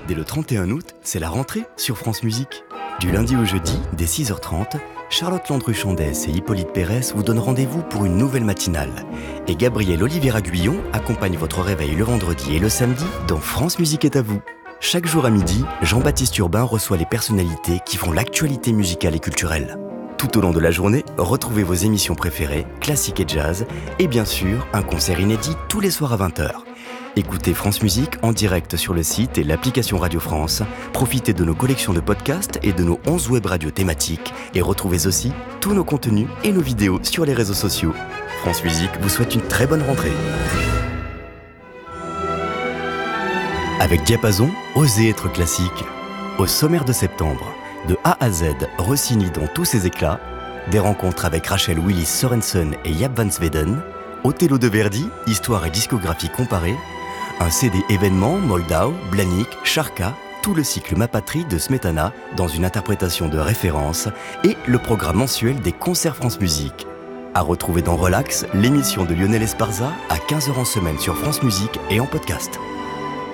Dès le 31 août, c'est la rentrée sur France Musique. Du lundi au jeudi, dès 6h30, Charlotte Landru-Chandès et Hippolyte Pérès vous donnent rendez-vous pour une nouvelle matinale. Et Gabriel Oliveira-Guyon accompagne votre réveil le vendredi et le samedi dans France Musique est à vous. Chaque jour à midi, Jean-Baptiste Urbain reçoit les personnalités qui font l'actualité musicale et culturelle. Tout au long de la journée, retrouvez vos émissions préférées, classiques et jazz, et bien sûr, un concert inédit tous les soirs à 20h. Écoutez France Musique en direct sur le site et l'application Radio France. Profitez de nos collections de podcasts et de nos 11 web radios thématiques. Et retrouvez aussi tous nos contenus et nos vidéos sur les réseaux sociaux. France Musique vous souhaite une très bonne rentrée. Avec Diapason, osez être classique. Au sommaire de septembre, de A à Z, Rossini dans tous ses éclats, des rencontres avec Rachel Willis Sorensen et Jaap van Zweden, Othello de Verdi, histoire et discographie comparée, un CD événement, Moldau, Blanic, Charka, tout le cycle Ma Patrie de Smetana dans une interprétation de référence et le programme mensuel des concerts France Musique. À retrouver dans Relax, l'émission de Lionel Esparza à 15h en semaine sur France Musique et en podcast.